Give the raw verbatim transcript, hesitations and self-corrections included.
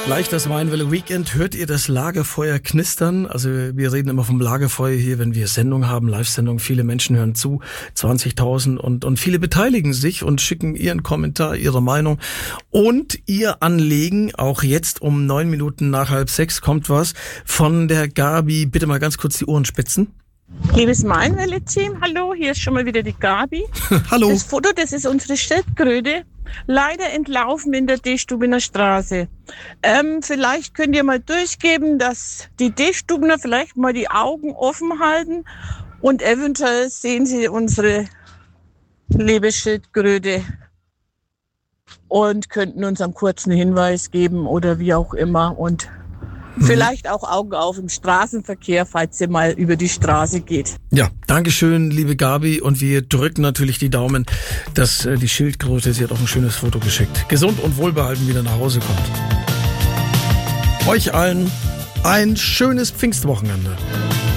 Gleich das Weinwelle Weekend. Hört ihr das Lagerfeuer knistern? Also wir reden immer vom Lagerfeuer hier, wenn wir Sendung haben, Live-Sendung. Viele Menschen hören zu, zwanzigtausend und, und viele beteiligen sich und schicken ihren Kommentar, ihre Meinung und ihr Anliegen. Auch jetzt um neun Minuten nach halb sechs kommt was von der Gabi. Bitte mal ganz kurz die Ohren spitzen. Liebes Weinwelle-Team, hallo, hier ist schon mal wieder die Gabi. Hallo. Das Foto, das ist unsere Schildkröte, leider entlaufen in der D-Stubener Straße. Ähm, vielleicht könnt ihr mal durchgeben, dass die D-Stubener vielleicht mal die Augen offen halten und eventuell sehen sie unsere liebe Schildkröte und könnten uns einen kurzen Hinweis geben oder wie auch immer und vielleicht auch Augen auf im Straßenverkehr, falls ihr mal über die Straße geht. Ja, Dankeschön, liebe Gabi. Und wir drücken natürlich die Daumen, dass äh, die Schildkröte, sie hat auch ein schönes Foto geschickt, gesund und wohlbehalten wieder nach Hause kommt. Euch allen ein schönes Pfingstwochenende.